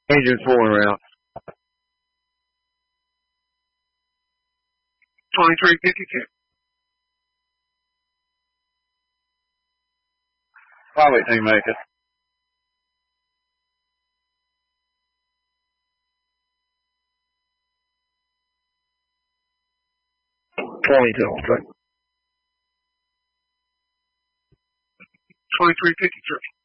Engine pulling out. 2352. Highway team make it. 22. 2353.